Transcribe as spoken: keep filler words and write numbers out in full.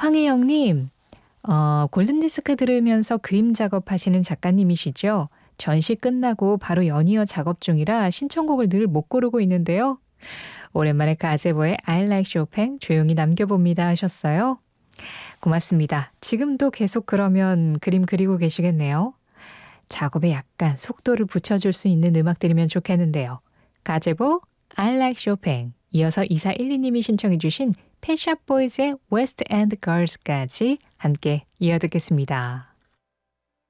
황혜영님, 어, 골든디스크 들으면서 그림 작업하시는 작가님이시죠? 전시 끝나고 바로 연이어 작업 중이라 신청곡을 늘 못 고르고 있는데요. 오랜만에 가제보의 I like Chopin 조용히 남겨봅니다 하셨어요. 고맙습니다. 지금도 계속 그러면 그림 그리고 계시겠네요. 작업에 약간 속도를 붙여줄 수 있는 음악들이면 좋겠는데요. 가제보 I like Chopin, 이어서 이사일이님이 신청해 주신 펫샵 보이즈의 West End Girls까지 함께 이어듣겠습니다.